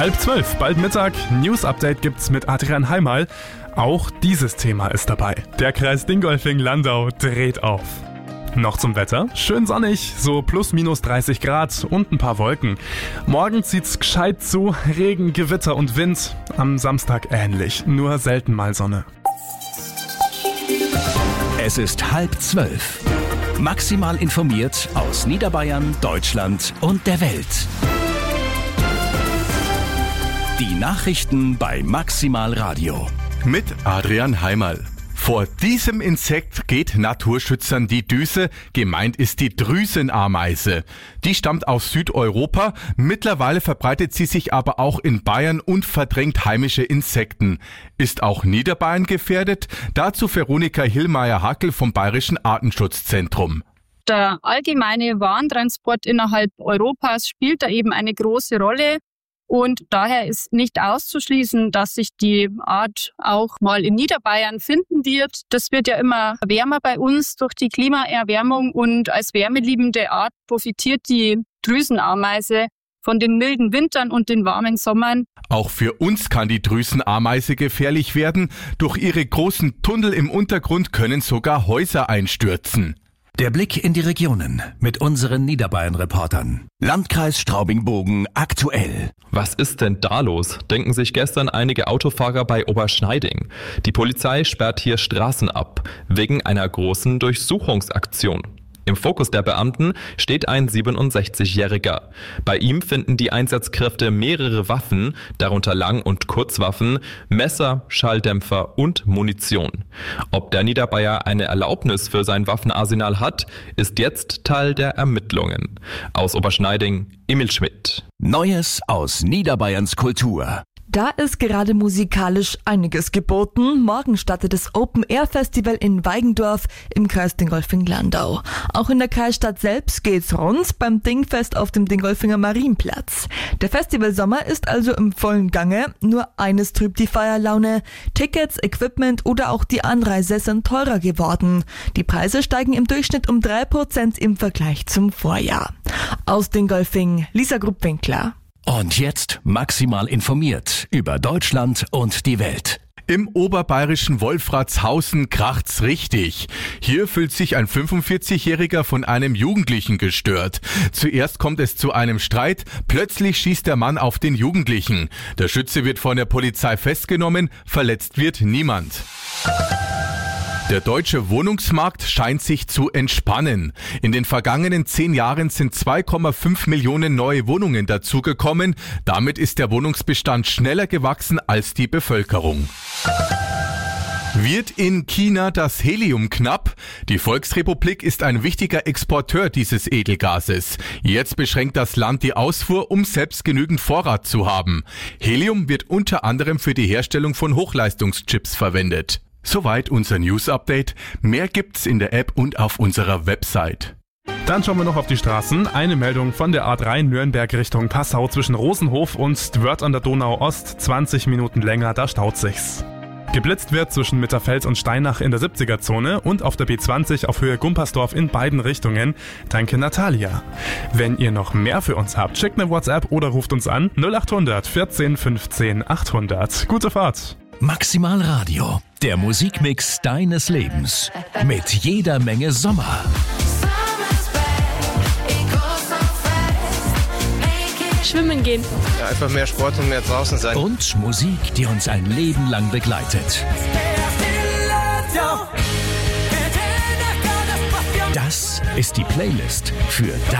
11:30, bald Mittag. News-Update gibt's mit Adrian Heimal. Auch dieses Thema ist dabei. Der Kreis Dingolfing-Landau dreht auf. Noch zum Wetter. Schön sonnig, so plus minus 30 Grad und ein paar Wolken. Morgen zieht's gescheit zu, Regen, Gewitter und Wind. Am Samstag ähnlich, nur selten mal Sonne. Es ist 11:30. Maximal informiert aus Niederbayern, Deutschland und der Welt. Die Nachrichten bei Maximal Radio. Mit Adrian Heimal. Vor diesem Insekt geht Naturschützern die Düse. Gemeint ist die Drüsenameise. Die stammt aus Südeuropa. Mittlerweile verbreitet sie sich aber auch in Bayern und verdrängt heimische Insekten. Ist auch Niederbayern gefährdet? Dazu Veronika Hillmeier-Hackel vom Bayerischen Artenschutzzentrum. Der allgemeine Warentransport innerhalb Europas spielt da eben eine große Rolle. Und daher ist nicht auszuschließen, dass sich die Art auch mal in Niederbayern finden wird. Das wird ja immer wärmer bei uns durch die Klimaerwärmung und als wärmeliebende Art profitiert die Drüsenameise von den milden Wintern und den warmen Sommern. Auch für uns kann die Drüsenameise gefährlich werden. Durch ihre großen Tunnel im Untergrund können sogar Häuser einstürzen. Der Blick in die Regionen mit unseren Niederbayern-Reportern. Landkreis Straubing-Bogen aktuell. Was ist denn da los? Denken sich gestern einige Autofahrer bei Oberschneiding. Die Polizei sperrt hier Straßen ab, wegen einer großen Durchsuchungsaktion. Im Fokus der Beamten steht ein 67-Jähriger. Bei ihm finden die Einsatzkräfte mehrere Waffen, darunter Lang- und Kurzwaffen, Messer, Schalldämpfer und Munition. Ob der Niederbayer eine Erlaubnis für sein Waffenarsenal hat, ist jetzt Teil der Ermittlungen. Aus Oberschneiding, Emil Schmidt. Neues aus Niederbayerns Kultur. Da ist gerade musikalisch einiges geboten. Morgen startet das Open-Air-Festival in Weigendorf im Kreis Dingolfing-Landau. Auch in der Kreisstadt selbst geht's rund beim Dingfest auf dem Dingolfinger Marienplatz. Der Festivalsommer ist also im vollen Gange. Nur eines trübt die Feierlaune. Tickets, Equipment oder auch die Anreise sind teurer geworden. Die Preise steigen im Durchschnitt um 3% im Vergleich zum Vorjahr. Aus Dingolfing, Lisa Grupp-Winkler. Und jetzt maximal informiert über Deutschland und die Welt. Im oberbayerischen Wolfratshausen kracht's richtig. Hier fühlt sich ein 45-Jähriger von einem Jugendlichen gestört. Zuerst kommt es zu einem Streit, plötzlich schießt der Mann auf den Jugendlichen. Der Schütze wird von der Polizei festgenommen, verletzt wird niemand. Der deutsche Wohnungsmarkt scheint sich zu entspannen. In den vergangenen 10 Jahren sind 2,5 Millionen neue Wohnungen dazugekommen. Damit ist der Wohnungsbestand schneller gewachsen als die Bevölkerung. Wird in China das Helium knapp? Die Volksrepublik ist ein wichtiger Exporteur dieses Edelgases. Jetzt beschränkt das Land die Ausfuhr, um selbst genügend Vorrat zu haben. Helium wird unter anderem für die Herstellung von Hochleistungschips verwendet. Soweit unser News-Update. Mehr gibt's in der App und auf unserer Website. Dann schauen wir noch auf die Straßen. Eine Meldung von der A3 Nürnberg Richtung Passau zwischen Rosenhof und Stwört an der Donau Ost. 20 Minuten länger, da staut sich's. Geblitzt wird zwischen Mitterfeld und Steinach in der 70er-Zone und auf der B20 auf Höhe Gumpersdorf in beiden Richtungen. Danke Natalia. Wenn ihr noch mehr für uns habt, schickt eine WhatsApp oder ruft uns an 0800 14 15 800. Gute Fahrt. Maximal Radio, der Musikmix deines Lebens. Mit jeder Menge Sommer. Schwimmen gehen. Ja, einfach mehr Sport und mehr draußen sein. Und Musik, die uns ein Leben lang begleitet. Das ist die Playlist für